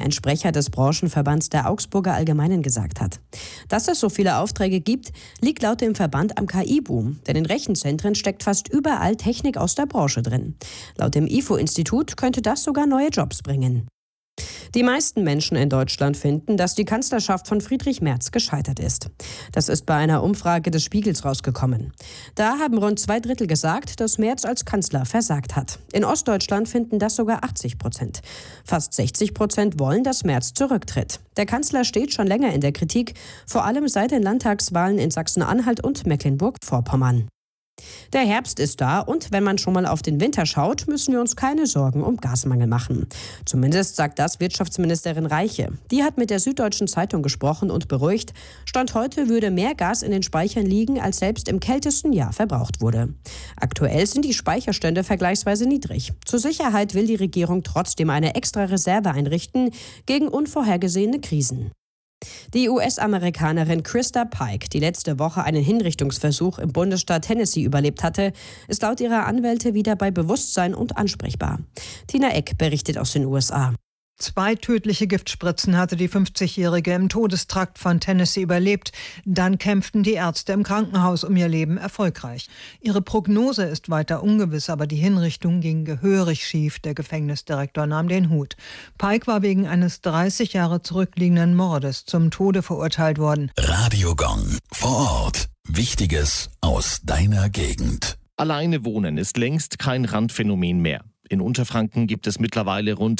ein Sprecher des Branchenverbands der Augsburger Allgemeinen gesagt hat. Dass es so viele Aufträge gibt, liegt laut dem Verband am KI-Boom, denn in Rechenzentren steckt fast überall Technik aus der Branche drin. Laut dem IFO-Institut könnte das sogar neue Jobs bringen. Die meisten Menschen in Deutschland finden, dass die Kanzlerschaft von Friedrich Merz gescheitert ist. Das ist bei einer Umfrage des Spiegels rausgekommen. Da haben rund 2/3 gesagt, dass Merz als Kanzler versagt hat. In Ostdeutschland finden das sogar 80%. Fast 60% wollen, dass Merz zurücktritt. Der Kanzler steht schon länger in der Kritik, vor allem seit den Landtagswahlen in Sachsen-Anhalt und Mecklenburg-Vorpommern. Der Herbst ist da und wenn man schon mal auf den Winter schaut, müssen wir uns keine Sorgen um Gasmangel machen. Zumindest sagt das Wirtschaftsministerin Reiche. Die hat mit der Süddeutschen Zeitung gesprochen und beruhigt, Stand heute würde mehr Gas in den Speichern liegen, als selbst im kältesten Jahr verbraucht wurde. Aktuell sind die Speicherstände vergleichsweise niedrig. Zur Sicherheit will die Regierung trotzdem eine extra Reserve einrichten gegen unvorhergesehene Krisen. Die US-Amerikanerin Krista Pike, die letzte Woche einen Hinrichtungsversuch im Bundesstaat Tennessee überlebt hatte, ist laut ihrer Anwälte wieder bei Bewusstsein und ansprechbar. Tina Eck berichtet aus den USA. 2 tödliche Giftspritzen hatte die 50-Jährige im Todestrakt von Tennessee überlebt. Dann kämpften die Ärzte im Krankenhaus um ihr Leben erfolgreich. Ihre Prognose ist weiter ungewiss, aber die Hinrichtung ging gehörig schief. Der Gefängnisdirektor nahm den Hut. Pike war wegen eines 30 Jahre zurückliegenden Mordes zum Tode verurteilt worden. Radio Gong. Vor Ort. Wichtiges aus deiner Gegend. Alleine wohnen ist längst kein Randphänomen mehr. In Unterfranken gibt es mittlerweile rund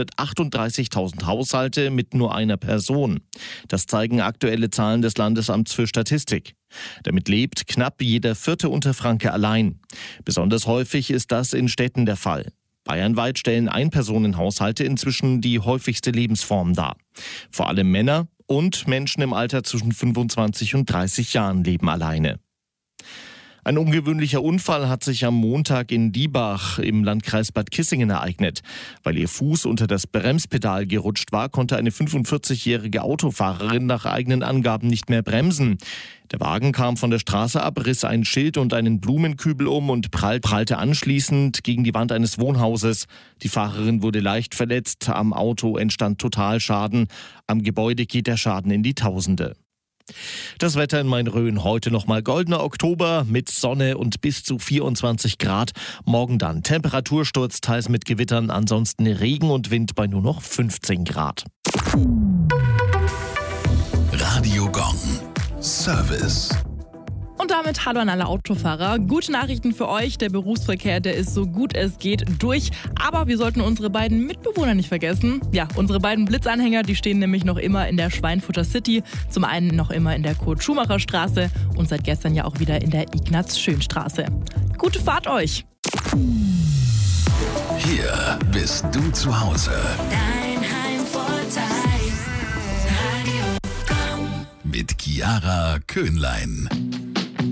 238.000 Haushalte mit nur einer Person. Das zeigen aktuelle Zahlen des Landesamts für Statistik. Damit lebt knapp jeder 4. Unterfranke allein. Besonders häufig ist das in Städten der Fall. Bayernweit stellen Einpersonenhaushalte inzwischen die häufigste Lebensform dar. Vor allem Männer und Menschen im Alter zwischen 25 und 30 Jahren leben alleine. Ein ungewöhnlicher Unfall hat sich am Montag in Diebach im Landkreis Bad Kissingen ereignet. Weil ihr Fuß unter das Bremspedal gerutscht war, konnte eine 45-jährige Autofahrerin nach eigenen Angaben nicht mehr bremsen. Der Wagen kam von der Straße ab, riss ein Schild und einen Blumenkübel um und prallte anschließend gegen die Wand eines Wohnhauses. Die Fahrerin wurde leicht verletzt, am Auto entstand Totalschaden. Am Gebäude geht der Schaden in die Tausende. Das Wetter in Main-Rhön heute nochmal goldener Oktober mit Sonne und bis zu 24 Grad. Morgen dann Temperatursturz, teils mit Gewittern, ansonsten Regen und Wind bei nur noch 15 Grad. Radio Gong. Service. Und damit hallo an alle Autofahrer. Gute Nachrichten für euch. Der Berufsverkehr, der ist so gut es geht durch. Aber wir sollten unsere beiden Mitbewohner nicht vergessen. Ja, unsere beiden Blitzanhänger, die stehen nämlich noch immer in der Schweinfurter City. Zum einen noch immer in der Kurt-Schumacher-Straße und seit gestern ja auch wieder in der Ignaz-Schön-Straße. Gute Fahrt euch! Hier bist du zu Hause. Dein Heimvorteil. Radio Gong. Mit Chiara Köhnlein.